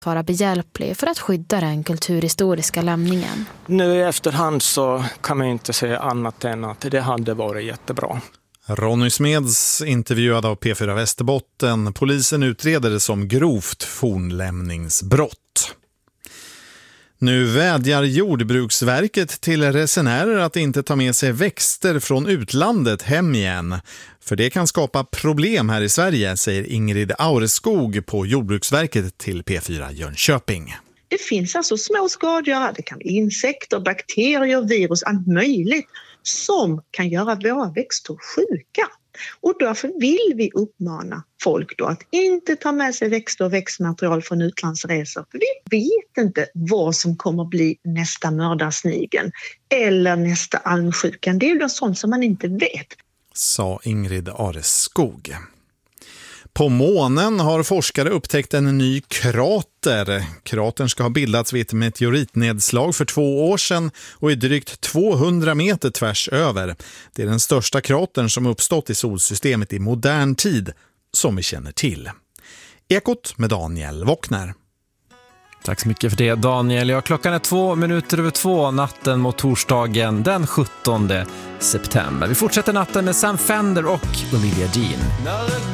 vara behjälplig för att skydda den kulturhistoriska lämningen. Nu i efterhand så kan man inte säga annat än att det hade varit jättebra. Ronny Smeds intervjuad av P4 Västerbotten. Polisen utreder det som grovt fornlämningsbrott. Nu vädjar Jordbruksverket till resenärer att inte ta med sig växter från utlandet hem igen. För det kan skapa problem här i Sverige, säger Ingrid Aureskog på Jordbruksverket till P4 Jönköping. Det finns alltså små skadegörare, det kan vara insekter, bakterier, virus, allt möjligt som kan göra våra växter sjuka. Och därför vill vi uppmana folk då att inte ta med sig växter och växtmaterial från utlandsresor. För vi vet inte vad som kommer bli nästa mördarsnigeln eller nästa almsjukan. Det är ju sånt som man inte vet. Sa Ingrid Aureskog. På månen har forskare upptäckt en ny krater. Kratern ska ha bildats vid ett meteoritnedslag för 2 år sedan och är drygt 200 meter tvärs över. Det är den största kratern som uppstått i solsystemet i modern tid som vi känner till. Ekot med Daniel Wockner. Tack så mycket för det, Daniel. Ja, klockan är 2:02 natten mot torsdagen den 17 september. Vi fortsätter natten med Sam Fender och Olivia Dean.